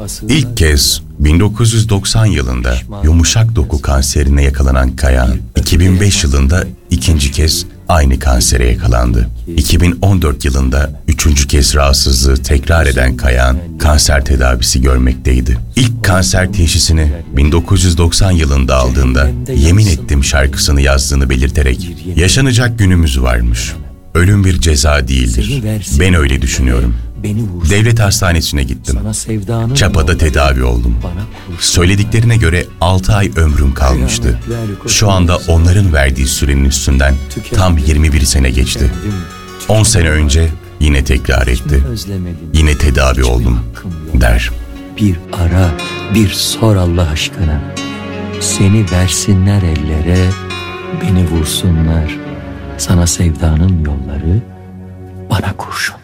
İlk kez 1990 yılında yumuşak doku kanserine yakalanan Kayahan, 2005 yılında ikinci kez aynı kansere yakalandı. 2014 yılında üçüncü kez rahatsızlığı tekrar eden Kayahan, kanser tedavisi görmekteydi. İlk kanser teşhisini 1990 yılında aldığında "Yemin Ettim" şarkısını yazdığını belirterek "Yaşanacak günümüz varmış. Ölüm bir ceza değildir. Ben öyle düşünüyorum. Devlet hastanesine gittim. Çapa'da tedavi oldum. Söylediklerine göre 6 ay ömrüm kalmıştı. Şu anda onların verdiği sürenin üstünden tam 21 sene geçti. 10 sene önce yine tekrar etti. Yine tedavi oldum," der. Bir ara, bir sor Allah aşkına. Seni versinler ellere, beni vursunlar. Sana sevdanın yolları, bana kurşun.